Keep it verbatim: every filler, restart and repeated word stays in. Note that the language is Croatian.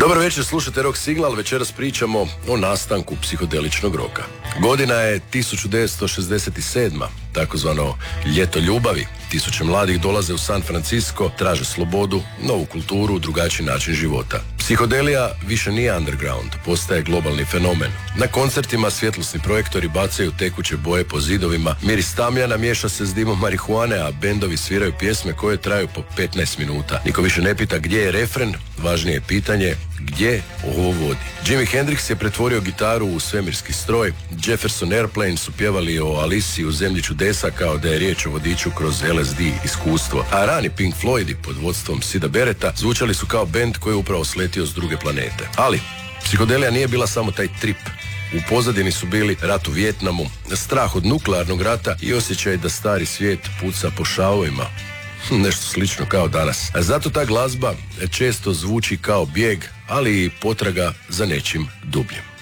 Dobar večer, slušate Rock Signal, večeras pričamo o nastanku psihodeličnog roka. Godina je tisuću devetsto šezdeset sedma, takozvano ljeto ljubavi. Tisuće mladih dolaze u San Francisco, traže slobodu, novu kulturu, drugačiji način života. Psihodelija više nije underground, postaje globalni fenomen. Na koncertima svjetlosni projektori bacaju tekuće boje po zidovima, miris tamjana miješa se s dimom marihuane, a bendovi sviraju pjesme koje traju po petnaest minuta. Niko više ne pita gdje je refren, važnije je pitanje gdje ovo vodi. Jimi Hendrix je pretvorio gitaru u svemirski stroj, Jefferson Airplane su pjevali o Aliciji u zemlji čudesa kao da je riječ o vodiču kroz L S D iskustvo, a rani Pink Floydi pod vodstvom Sida Barretta zvučali su kao bend koji je upravo sletio s druge planete. Ali psihodelija nije bila samo taj trip. U pozadini su bili rat u Vijetnamu, strah od nuklearnog rata i osjećaj da stari svijet puca po šavovima. Nešto slično kao danas. A zato ta glazba često zvuči kao bijeg, ali i potraga za nečim dubljim.